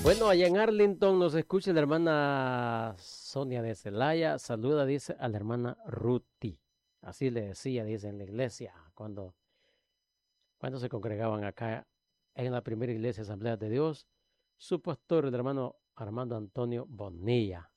Bueno, allá en Arlington nos escucha la hermana Sonia de Celaya. Saluda, dice, a la hermana Ruti. Así le decía, dice, en la iglesia, cuando se congregaban acá en la primera iglesia Asamblea de Dios, su pastor, el hermano Armando Antonio Bonilla.